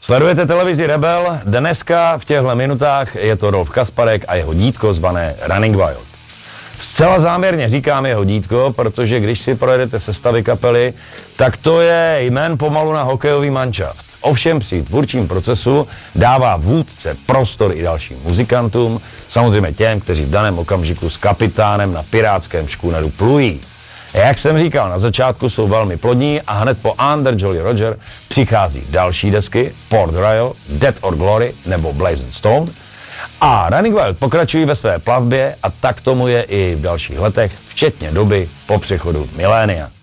Sledujete televizi Rebel, dneska v těchto minutách je to Rolf Kasparek a jeho dítko zvané Running Wild. Zcela záměrně říkám jeho dítko, protože když si projedete sestavy kapely, tak to je jmén pomalu na hokejový manšaft. Ovšem při tvůrčím procesu dává vůdce prostor i dalším muzikantům, samozřejmě těm, kteří v daném okamžiku s kapitánem na pirátském škůneru plují. Jak jsem říkal, na začátku jsou velmi plodní a hned po Under Jolly Roger přichází další desky, Port Royal, Death or Glory nebo Blazing Stone. A Running Wild pokračují ve své plavbě a tak tomu je i v dalších letech, včetně doby po přechodu milénia.